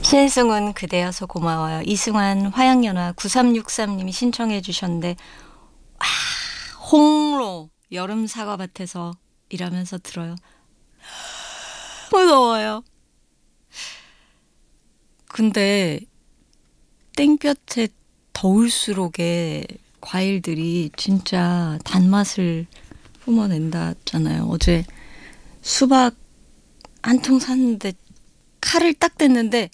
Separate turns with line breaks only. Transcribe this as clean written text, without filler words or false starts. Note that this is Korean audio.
신승훈 그대여서 고마워요. 이승환 화양연화 9363님이 신청해 주셨는데 홍로 여름 사과밭에서 일하면서 들어요. 무서워요. 근데 땡볕에 더울수록에 과일들이 진짜 단맛을 뿜어낸다잖아요. 어제 수박 한 통 샀는데 칼을 딱 댔는데